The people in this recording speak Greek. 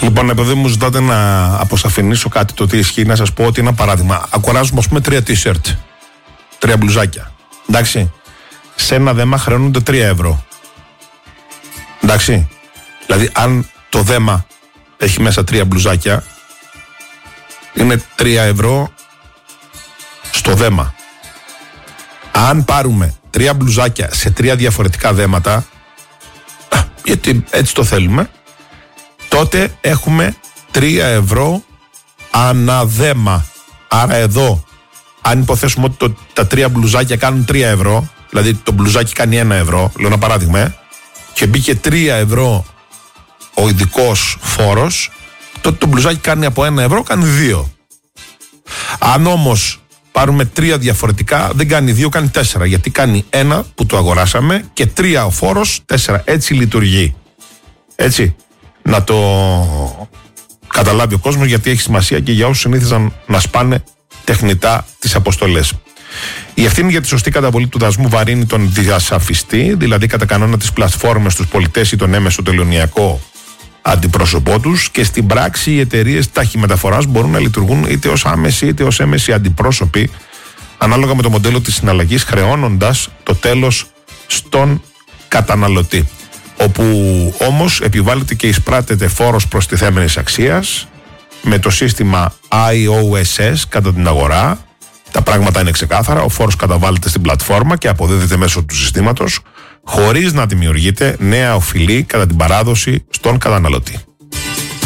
Λοιπόν, επειδή μου ζητάτε να αποσαφηνίσω κάτι το τι ισχύει, να σας πω ότι ένα παράδειγμα. Αγοράζουμε, ας πούμε, 3 t-shirt, 3 μπλουζάκια. Εντάξει. Σε ένα δέμα χρεώνονται 3 ευρώ. Εντάξει. Δηλαδή, αν το δέμα έχει μέσα 3 μπλουζάκια, είναι 3 ευρώ στο δέμα. Αν πάρουμε 3 μπλουζάκια σε 3 διαφορετικά δέματα, γιατί έτσι το θέλουμε, τότε έχουμε 3 ευρώ ανά δέμα. Άρα εδώ, αν υποθέσουμε ότι τα 3 μπλουζάκια κάνουν 3 ευρώ, δηλαδή το μπλουζάκι κάνει 1 ευρώ, λέω ένα παράδειγμα, και μπήκε 3 ευρώ ο ειδικός φόρος, τότε το μπλουζάκι κάνει από 1 ευρώ, κάνει 2. Αν όμως πάρουμε 3 διαφορετικά, δεν κάνει 2, κάνει 4, γιατί κάνει 1 που το αγοράσαμε και 3 ο φόρος, 4. Έτσι λειτουργεί. Έτσι. Να το καταλάβει ο κόσμος, γιατί έχει σημασία και για όσους συνήθιζαν να σπάνε τεχνητά τις αποστολές. Η ευθύνη για τη σωστή καταβολή του δασμού βαρύνει τον διασαφιστή, δηλαδή κατά κανόνα τις πλατφόρμες, τους πολιτές ή τον έμεσο τελωνιακό αντιπρόσωπό τους, και στην πράξη οι εταιρείες ταχυμεταφοράς μπορούν να λειτουργούν είτε ως άμεση είτε ως έμεση αντιπρόσωποι, ανάλογα με το μοντέλο της συναλλαγής, χρεώνοντας το τέλος στον καταναλωτή. Όπου όμως επιβάλλεται και εισπράτεται φόρος προστιθέμενης αξίας με το σύστημα IOSS κατά την αγορά. Τα πράγματα είναι ξεκάθαρα. Ο φόρος καταβάλλεται στην πλατφόρμα και αποδίδεται μέσω του συστήματος, χωρίς να δημιουργείται νέα οφειλή κατά την παράδοση στον καταναλωτή.